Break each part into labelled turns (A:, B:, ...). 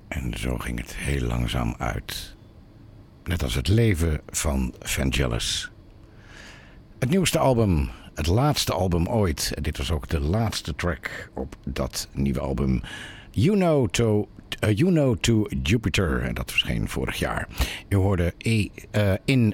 A: En zo ging het heel langzaam uit. Net als het leven van Vangelis. Het nieuwste album, het laatste album ooit. Dit was ook de laatste track op dat nieuwe album. You Know to Jupiter. En dat verscheen vorig jaar. Je hoorde In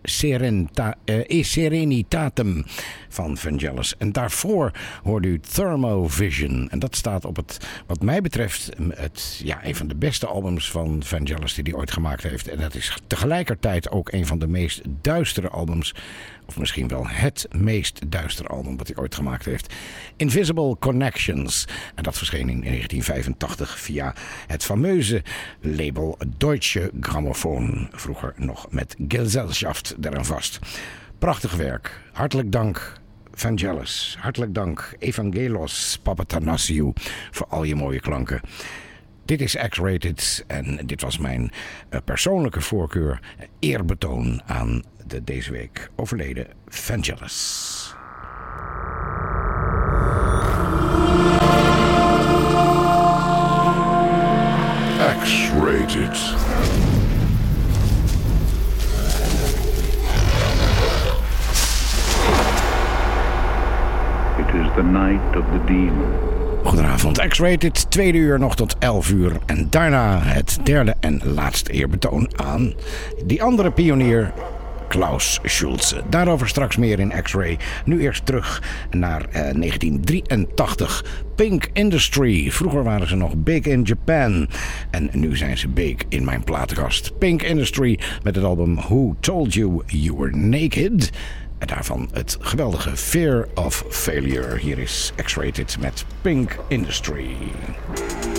A: Serenitatem van Vangelis. En daarvoor hoorde u Thermovision. En dat staat op het, wat mij betreft, een van de beste albums van Vangelis die hij ooit gemaakt heeft. En dat is tegelijkertijd ook een van de meest duistere albums. Of misschien wel het meest duistere album wat hij ooit gemaakt heeft. Invisible Connections. En dat verscheen in 1985 via het fameuze label Deutsche Grammophon. Vroeger nog met Gesellschaft eraan vast. Prachtig werk. Hartelijk dank Vangelis. Hartelijk dank Evangelos Papathanassiou voor al je mooie klanken. Dit is X-Rated en dit was mijn persoonlijke voorkeur. Eerbetoon aan de deze week overleden Vangelis.
B: X-Rated.
C: It is the night of the demon.
A: Goedenavond, X-Rated, 2 uur nog tot 11 uur. En daarna het derde en laatste eerbetoon aan die andere pionier, Klaus Schulze. Daarover straks meer in X-Ray. Nu eerst terug naar 1983. Pink Industry. Vroeger waren ze nog big in Japan. En nu zijn ze big in mijn platenkast. Pink Industry met het album Who Told You You Were Naked? En daarvan het geweldige Fear of Failure. Hier is X-Rated met Pink Industry.